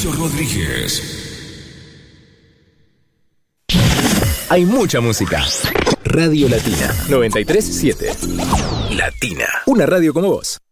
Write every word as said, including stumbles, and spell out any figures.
Mauricio Rodríguez. Hay mucha música. Radio Latina noventa y tres punto siete. Latina. Una radio como vos.